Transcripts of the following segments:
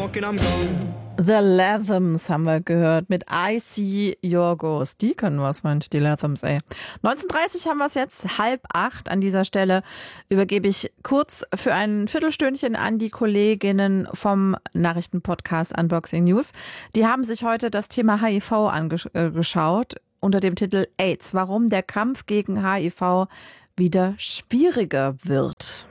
walking, I'm gone. The Lathams haben wir gehört mit I See Your Ghost. Die können was, Mensch, die Lathams, ey. 19:30 haben wir es jetzt, 7:30. An dieser Stelle übergebe ich kurz für ein Viertelstündchen an die Kolleginnen vom Nachrichtenpodcast Unboxing News. Die haben sich heute das Thema HIV angeschaut unter dem Titel AIDS, warum der Kampf gegen HIV wieder schwieriger wird.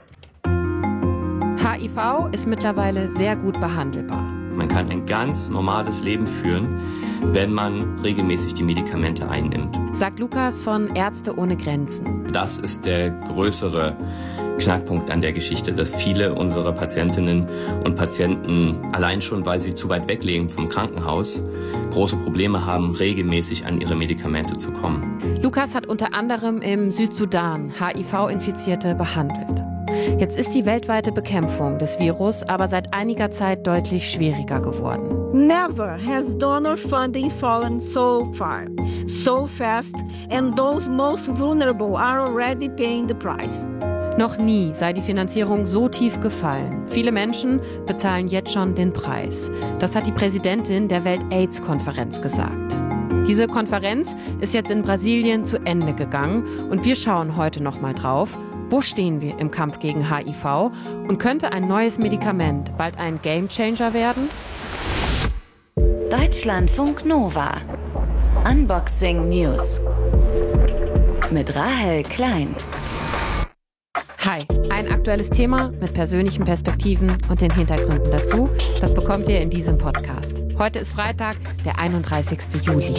HIV ist mittlerweile sehr gut behandelbar. Man kann ein ganz normales Leben führen, wenn man regelmäßig die Medikamente einnimmt. Sagt Lukas von Ärzte ohne Grenzen. Das ist der größere Knackpunkt an der Geschichte, dass viele unserer Patientinnen und Patienten allein schon, weil sie zu weit weg leben vom Krankenhaus, große Probleme haben, regelmäßig an ihre Medikamente zu kommen. Lukas hat unter anderem im Südsudan HIV-Infizierte behandelt. Jetzt ist die weltweite Bekämpfung des Virus aber seit einiger Zeit deutlich schwieriger geworden. Never has donor funding fallen so far, so fast, and those most vulnerable are already paying the price. Noch nie sei die Finanzierung so tief gefallen. Viele Menschen bezahlen jetzt schon den Preis. Das hat die Präsidentin der Welt-AIDS-Konferenz gesagt. Diese Konferenz ist jetzt in Brasilien zu Ende gegangen und wir schauen heute noch mal drauf. Wo stehen wir im Kampf gegen HIV und könnte ein neues Medikament bald ein Gamechanger werden? Deutschlandfunk Nova. Unboxing News. Mit Rahel Klein. Hi, ein aktuelles Thema mit persönlichen Perspektiven und den Hintergründen dazu, das bekommt ihr in diesem Podcast. Heute ist Freitag, der 31. Juli.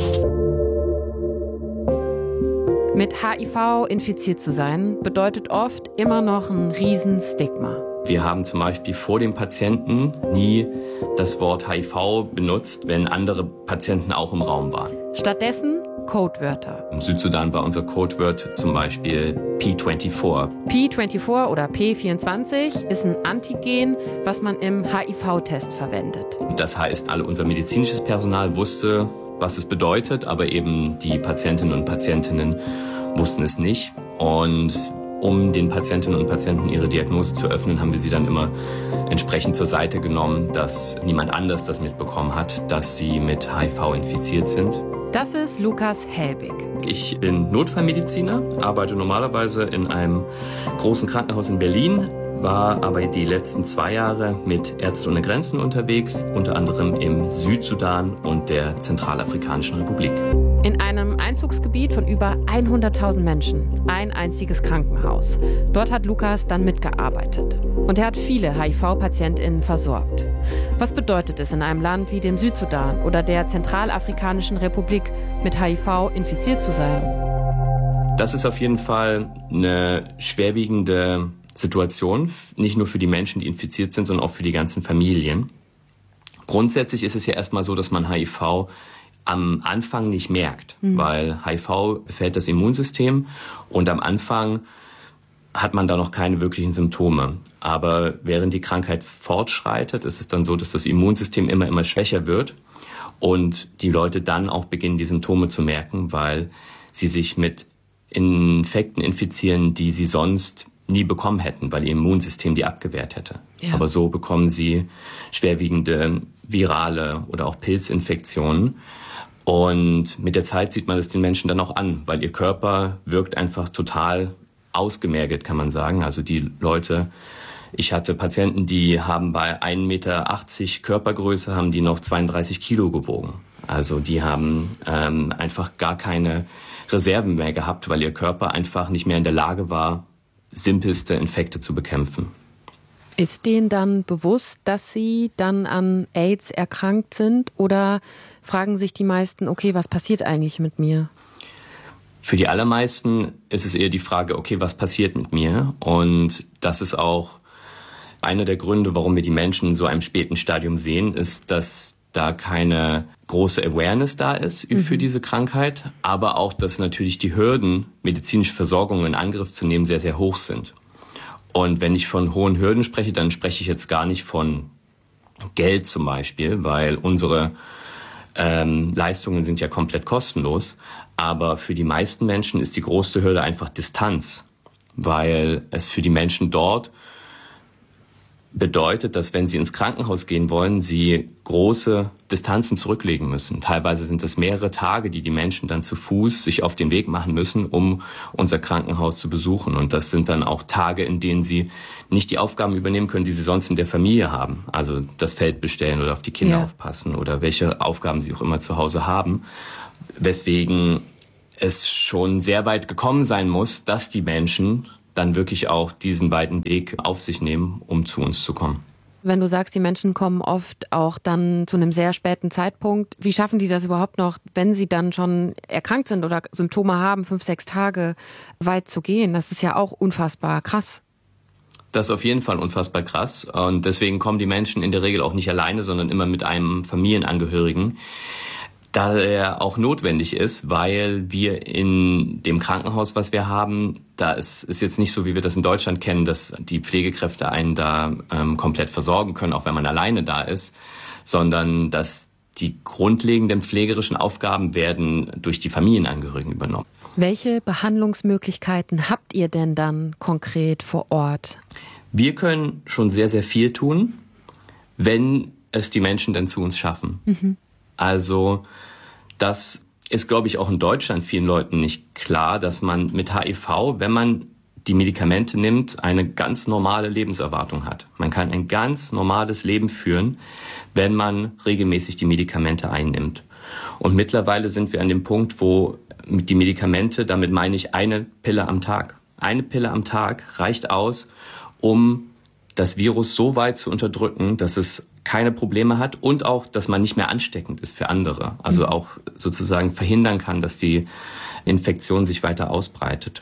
Mit HIV infiziert zu sein, bedeutet oft immer noch ein Riesenstigma. Wir haben zum Beispiel vor dem Patienten nie das Wort HIV benutzt, wenn andere Patienten auch im Raum waren. Stattdessen Codewörter. Im Südsudan war unser Codewort zum Beispiel P24. P24 oder P24 ist ein Antigen, was man im HIV-Test verwendet. Das heißt, unser medizinisches Personal wusste, was es bedeutet, aber eben die Patientinnen und Patientinnen wussten es nicht. Und um den Patientinnen und Patienten ihre Diagnose zu öffnen, haben wir sie dann immer entsprechend zur Seite genommen, dass niemand anders das mitbekommen hat, dass sie mit HIV infiziert sind. Das ist Lukas Helbig. Ich bin Notfallmediziner, arbeite normalerweise in einem großen Krankenhaus in Berlin, war aber die letzten 2 Jahre mit Ärzte ohne Grenzen unterwegs, unter anderem im Südsudan und der Zentralafrikanischen Republik. In einem Einzugsgebiet von über 100.000 Menschen, ein einziges Krankenhaus. Dort hat Lukas dann mitgearbeitet. Und er hat viele HIV-PatientInnen versorgt. Was bedeutet es, in einem Land wie dem Südsudan oder der Zentralafrikanischen Republik mit HIV infiziert zu sein? Das ist auf jeden Fall eine schwerwiegende Situation, nicht nur für die Menschen, die infiziert sind, sondern auch für die ganzen Familien. Grundsätzlich ist es ja erstmal so, dass man HIV am Anfang nicht merkt, weil HIV befällt das Immunsystem und am Anfang hat man da noch keine wirklichen Symptome. Aber während die Krankheit fortschreitet, ist es dann so, dass das Immunsystem immer schwächer wird und die Leute dann auch beginnen, die Symptome zu merken, weil sie sich mit Infekten infizieren, die sie sonst nie bekommen hätten, weil ihr Immunsystem die abgewehrt hätte. Ja. Aber so bekommen sie schwerwiegende virale oder auch Pilzinfektionen. Und mit der Zeit sieht man das den Menschen dann auch an, weil ihr Körper wirkt einfach total ausgemergelt, kann man sagen. Also die Leute, ich hatte Patienten, die haben bei 1,80 Meter Körpergröße, haben die noch 32 Kilo gewogen. Also die haben einfach gar keine Reserven mehr gehabt, weil ihr Körper einfach nicht mehr in der Lage war, simpelste Infekte zu bekämpfen. Ist denen dann bewusst, dass sie dann an AIDS erkrankt sind? Oder fragen sich die meisten, okay, was passiert eigentlich mit mir? Für die allermeisten ist es eher die Frage, okay, was passiert mit mir? Und das ist auch einer der Gründe, warum wir die Menschen in so einem späten Stadium sehen, ist, dass da keine große Awareness da ist für diese Krankheit, aber auch, dass natürlich die Hürden, medizinische Versorgung in Angriff zu nehmen, sehr, sehr hoch sind. Und wenn ich von hohen Hürden spreche, dann spreche ich jetzt gar nicht von Geld zum Beispiel, weil unsere Leistungen sind ja komplett kostenlos. Aber für die meisten Menschen ist die größte Hürde einfach Distanz, weil es für die Menschen dort bedeutet, dass wenn sie ins Krankenhaus gehen wollen, sie große Distanzen zurücklegen müssen. Teilweise sind es mehrere Tage, die Menschen dann zu Fuß sich auf den Weg machen müssen, um unser Krankenhaus zu besuchen. Und das sind dann auch Tage, in denen sie nicht die Aufgaben übernehmen können, die sie sonst in der Familie haben. Also das Feld bestellen oder auf die Kinder aufpassen oder welche Aufgaben sie auch immer zu Hause haben. Weswegen es schon sehr weit gekommen sein muss, dass die Menschen dann wirklich auch diesen weiten Weg auf sich nehmen, um zu uns zu kommen. Wenn du sagst, die Menschen kommen oft auch dann zu einem sehr späten Zeitpunkt, wie schaffen die das überhaupt noch, wenn sie dann schon erkrankt sind oder Symptome haben, 5-6 Tage weit zu gehen? Das ist ja auch unfassbar krass. Das ist auf jeden Fall unfassbar krass. Und deswegen kommen die Menschen in der Regel auch nicht alleine, sondern immer mit einem Familienangehörigen. Da er auch notwendig ist, weil wir in dem Krankenhaus, was wir haben, da ist jetzt nicht so, wie wir das in Deutschland kennen, dass die Pflegekräfte einen da komplett versorgen können, auch wenn man alleine da ist, sondern dass die grundlegenden pflegerischen Aufgaben werden durch die Familienangehörigen übernommen. Welche Behandlungsmöglichkeiten habt ihr denn dann konkret vor Ort? Wir können schon sehr, sehr viel tun, wenn es die Menschen dann zu uns schaffen. Also das ist, glaube ich, auch in Deutschland vielen Leuten nicht klar, dass man mit HIV, wenn man die Medikamente nimmt, eine ganz normale Lebenserwartung hat. Man kann ein ganz normales Leben führen, wenn man regelmäßig die Medikamente einnimmt. Und mittlerweile sind wir an dem Punkt, wo die Medikamente, damit meine ich eine Pille am Tag. Eine Pille am Tag reicht aus, um das Virus so weit zu unterdrücken, dass es keine Probleme hat und auch, dass man nicht mehr ansteckend ist für andere. Also auch sozusagen verhindern kann, dass die Infektion sich weiter ausbreitet.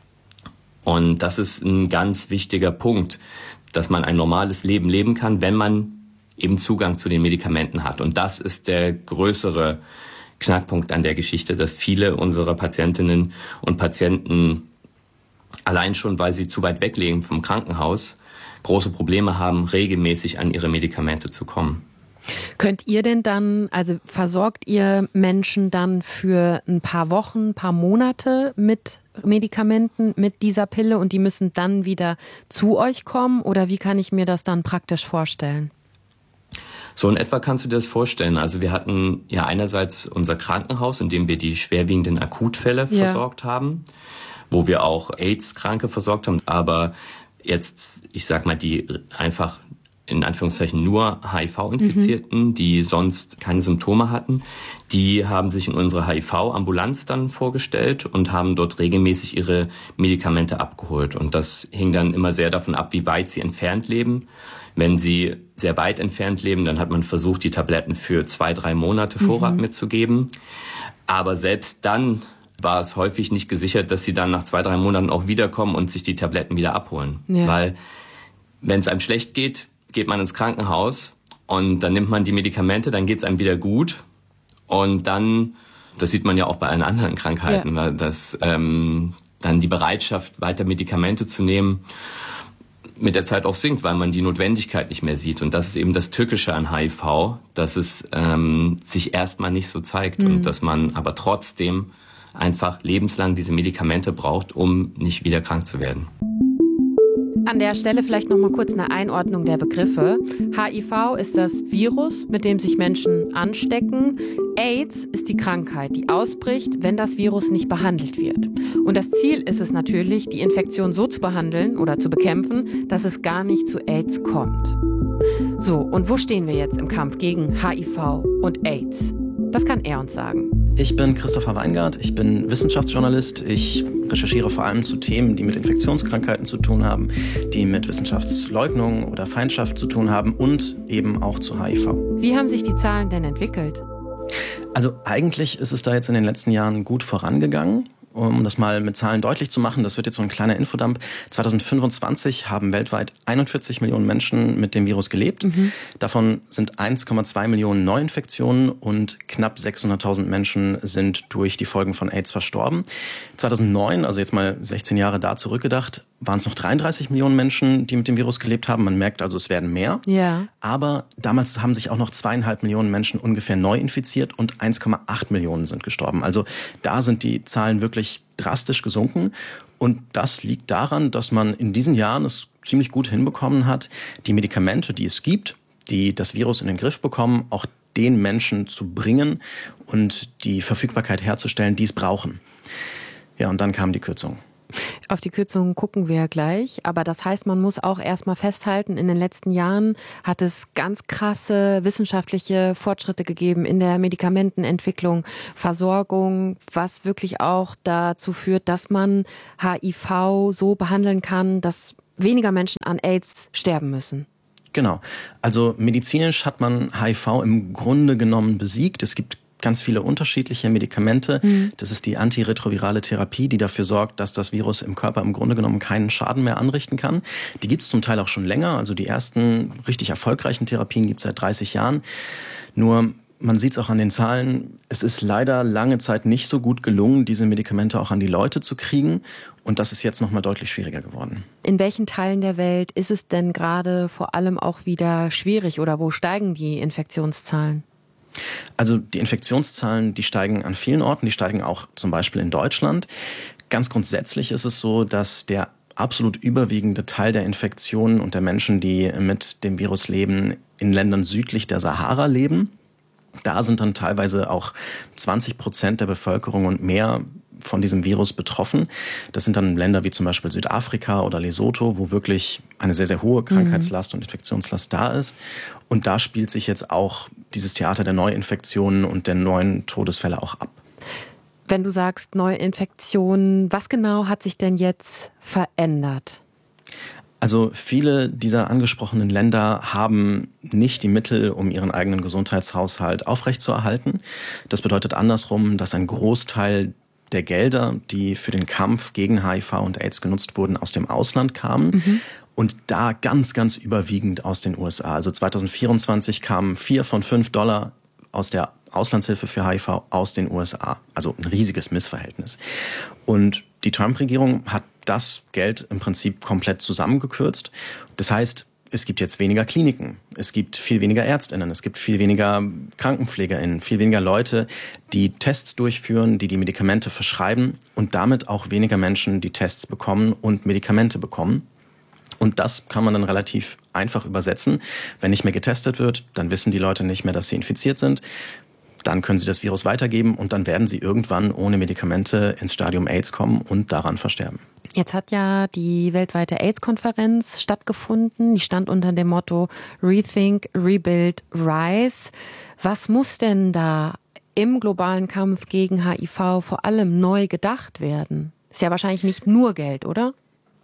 Und das ist ein ganz wichtiger Punkt, dass man ein normales Leben leben kann, wenn man eben Zugang zu den Medikamenten hat. Und das ist der größere Knackpunkt an der Geschichte, dass viele unserer Patientinnen und Patienten allein schon, weil sie zu weit weg leben vom Krankenhaus, große Probleme haben, regelmäßig an ihre Medikamente zu kommen. Könnt ihr denn dann, also versorgt ihr Menschen dann für ein paar Wochen, ein paar Monate mit Medikamenten, mit dieser Pille und die müssen dann wieder zu euch kommen? Oder wie kann ich mir das dann praktisch vorstellen? So in etwa kannst du dir das vorstellen. Also wir hatten ja einerseits unser Krankenhaus, in dem wir die schwerwiegenden Akutfälle versorgt haben, wo wir auch AIDS-Kranke versorgt haben, aber jetzt, ich sag mal, die einfach in Anführungszeichen nur HIV-Infizierten, die sonst keine Symptome hatten, die haben sich in unsere HIV-Ambulanz dann vorgestellt und haben dort regelmäßig ihre Medikamente abgeholt. Und das hing dann immer sehr davon ab, wie weit sie entfernt leben. Wenn sie sehr weit entfernt leben, dann hat man versucht, die Tabletten für 2-3 Monate Vorrat mitzugeben. Aber selbst dann war es häufig nicht gesichert, dass sie dann nach 2-3 Monaten auch wiederkommen und sich die Tabletten wieder abholen. Ja. Weil wenn es einem schlecht geht, geht man ins Krankenhaus und dann nimmt man die Medikamente, dann geht es einem wieder gut. Und dann, das sieht man ja auch bei allen anderen Krankheiten, weil dass dann die Bereitschaft, weiter Medikamente zu nehmen, mit der Zeit auch sinkt, weil man die Notwendigkeit nicht mehr sieht. Und das ist eben das Tückische an HIV, dass es sich erstmal nicht so zeigt und dass man aber trotzdem einfach lebenslang diese Medikamente braucht, um nicht wieder krank zu werden. An der Stelle vielleicht noch mal kurz eine Einordnung der Begriffe. HIV ist das Virus, mit dem sich Menschen anstecken. AIDS ist die Krankheit, die ausbricht, wenn das Virus nicht behandelt wird. Und das Ziel ist es natürlich, die Infektion so zu behandeln oder zu bekämpfen, dass es gar nicht zu AIDS kommt. So, und wo stehen wir jetzt im Kampf gegen HIV und AIDS? Das kann er uns sagen. Ich bin Christopher Weingart, ich bin Wissenschaftsjournalist. Ich recherchiere vor allem zu Themen, die mit Infektionskrankheiten zu tun haben, die mit Wissenschaftsleugnung oder Feindschaft zu tun haben und eben auch zu HIV. Wie haben sich die Zahlen denn entwickelt? Also eigentlich ist es da jetzt in den letzten Jahren gut vorangegangen. Um das mal mit Zahlen deutlich zu machen, das wird jetzt so ein kleiner Infodump. 2025 haben weltweit 41 Millionen Menschen mit dem Virus gelebt. Davon sind 1,2 Millionen Neuinfektionen und knapp 600.000 Menschen sind durch die Folgen von AIDS verstorben. 2009, also jetzt mal 16 Jahre da zurückgedacht, waren es noch 33 Millionen Menschen, die mit dem Virus gelebt haben. Man merkt also, es werden mehr. Ja. Aber damals haben sich auch noch 2,5 Millionen Menschen ungefähr neu infiziert und 1,8 Millionen sind gestorben. Also da sind die Zahlen wirklich drastisch gesunken. Und das liegt daran, dass man in diesen Jahren es ziemlich gut hinbekommen hat, die Medikamente, die es gibt, die das Virus in den Griff bekommen, auch den Menschen zu bringen und die Verfügbarkeit herzustellen, die es brauchen. Ja, und dann kam die Kürzung. Auf die Kürzungen gucken wir gleich, aber das heißt, man muss auch erstmal festhalten, in den letzten Jahren hat es ganz krasse wissenschaftliche Fortschritte gegeben in der Medikamentenentwicklung, Versorgung, was wirklich auch dazu führt, dass man HIV so behandeln kann, dass weniger Menschen an AIDS sterben müssen. Genau. Also medizinisch hat man HIV im Grunde genommen besiegt. Es gibt ganz viele unterschiedliche Medikamente. Das ist die antiretrovirale Therapie, die dafür sorgt, dass das Virus im Körper im Grunde genommen keinen Schaden mehr anrichten kann. Die gibt es zum Teil auch schon länger. Also die ersten richtig erfolgreichen Therapien gibt es seit 30 Jahren. Nur man sieht es auch an den Zahlen, es ist leider lange Zeit nicht so gut gelungen, diese Medikamente auch an die Leute zu kriegen. Und das ist jetzt nochmal deutlich schwieriger geworden. In welchen Teilen der Welt ist es denn gerade vor allem auch wieder schwierig oder wo steigen die Infektionszahlen? Also die Infektionszahlen, die steigen an vielen Orten, die steigen auch zum Beispiel in Deutschland. Ganz grundsätzlich ist es so, dass der absolut überwiegende Teil der Infektionen und der Menschen, die mit dem Virus leben, in Ländern südlich der Sahara leben. Da sind dann teilweise auch 20% der Bevölkerung und mehr von diesem Virus betroffen. Das sind dann Länder wie zum Beispiel Südafrika oder Lesotho, wo wirklich eine sehr, sehr hohe Krankheitslast und Infektionslast da ist. Und da spielt sich jetzt auch dieses Theater der Neuinfektionen und der neuen Todesfälle auch ab. Wenn du sagst Neuinfektionen, was genau hat sich denn jetzt verändert? Also viele dieser angesprochenen Länder haben nicht die Mittel, um ihren eigenen Gesundheitshaushalt aufrechtzuerhalten. Das bedeutet andersrum, dass ein Großteil der Gelder, die für den Kampf gegen HIV und AIDS genutzt wurden, aus dem Ausland kamen. Und da ganz, ganz überwiegend aus den USA. Also 2024 kamen 4 von 5 Dollar aus der Auslandshilfe für HIV aus den USA. Also ein riesiges Missverhältnis. Und die Trump-Regierung hat das Geld im Prinzip komplett zusammengekürzt. Das heißt, es gibt jetzt weniger Kliniken, es gibt viel weniger ÄrztInnen, es gibt viel weniger KrankenpflegerInnen, viel weniger Leute, die Tests durchführen, die Medikamente verschreiben und damit auch weniger Menschen, die Tests bekommen und Medikamente bekommen. Und das kann man dann relativ einfach übersetzen. Wenn nicht mehr getestet wird, dann wissen die Leute nicht mehr, dass sie infiziert sind. Dann können sie das Virus weitergeben und dann werden sie irgendwann ohne Medikamente ins Stadium AIDS kommen und daran versterben. Jetzt hat ja die weltweite AIDS-Konferenz stattgefunden. Die stand unter dem Motto Rethink, Rebuild, Rise. Was muss denn da im globalen Kampf gegen HIV vor allem neu gedacht werden? Ist ja wahrscheinlich nicht nur Geld, oder?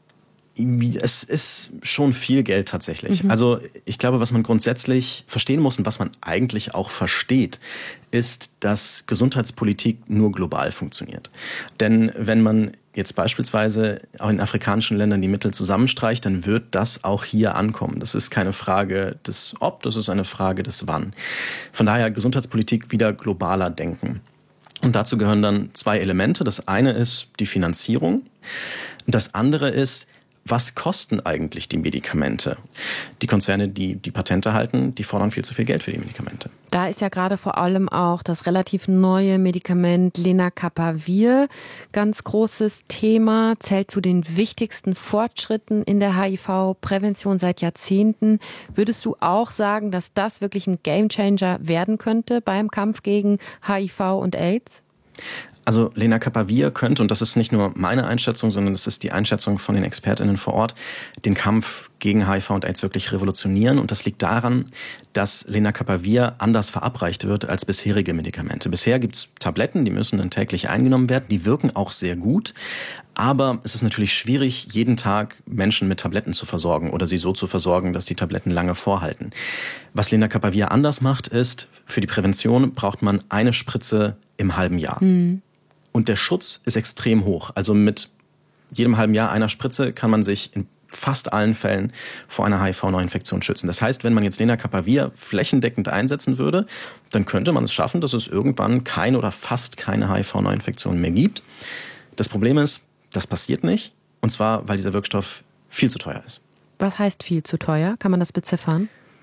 Es ist schon viel Geld tatsächlich. Also ich glaube, was man grundsätzlich verstehen muss und was man eigentlich auch versteht, ist, dass Gesundheitspolitik nur global funktioniert. Denn wenn man jetzt beispielsweise auch in afrikanischen Ländern die Mittel zusammenstreicht, dann wird das auch hier ankommen. Das ist keine Frage des Ob, das ist eine Frage des Wann. Von daher Gesundheitspolitik wieder globaler denken. Und dazu gehören dann 2 Elemente. Das eine ist die Finanzierung. Das andere ist, was kosten eigentlich die Medikamente? Die Konzerne, die Patente halten, die fordern viel zu viel Geld für die Medikamente. Da ist ja gerade vor allem auch das relativ neue Medikament Lenacapavir ganz großes Thema, zählt zu den wichtigsten Fortschritten in der HIV-Prävention seit Jahrzehnten. Würdest du auch sagen, dass das wirklich ein Gamechanger werden könnte beim Kampf gegen HIV und AIDS? Also Lenacapavir könnte, und das ist nicht nur meine Einschätzung, sondern das ist die Einschätzung von den ExpertInnen vor Ort, den Kampf gegen HIV und AIDS wirklich revolutionieren. Und das liegt daran, dass Lenacapavir anders verabreicht wird als bisherige Medikamente. Bisher gibt es Tabletten, die müssen dann täglich eingenommen werden. Die wirken auch sehr gut. Aber es ist natürlich schwierig, jeden Tag Menschen mit Tabletten zu versorgen oder sie so zu versorgen, dass die Tabletten lange vorhalten. Was Lenacapavir anders macht, ist, für die Prävention braucht man eine Spritze im halben Jahr. Und der Schutz ist extrem hoch. Also mit jedem halben Jahr einer Spritze kann man sich in fast allen Fällen vor einer HIV-Neuinfektion schützen. Das heißt, wenn man jetzt Lenacapavir flächendeckend einsetzen würde, dann könnte man es schaffen, dass es irgendwann keine oder fast keine HIV-Neuinfektion mehr gibt. Das Problem ist, das passiert nicht. Und zwar, weil dieser Wirkstoff viel zu teuer ist. Was heißt viel zu teuer? Kann man das beziffern?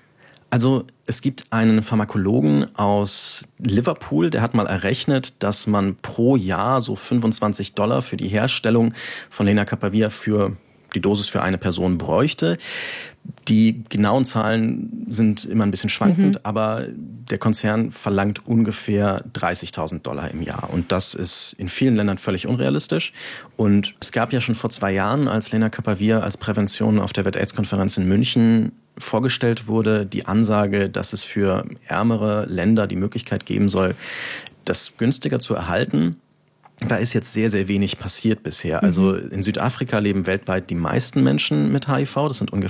Also es gibt einen Pharmakologen aus Liverpool, der hat mal errechnet, dass man pro Jahr so $25 für die Herstellung von Lenacapavir für die Dosis für eine Person bräuchte. Die genauen Zahlen sind immer ein bisschen schwankend, aber der Konzern verlangt ungefähr $30.000 im Jahr. Und das ist in vielen Ländern völlig unrealistisch. Und es gab ja schon vor 2 Jahren, als Lenacapavir als Prävention auf der Welt-AIDS-Konferenz in München vorgestellt wurde, die Ansage, dass es für ärmere Länder die Möglichkeit geben soll, das günstiger zu erhalten. Da ist jetzt sehr, sehr wenig passiert bisher. Also in Südafrika leben weltweit die meisten Menschen mit HIV. Das sind ungefähr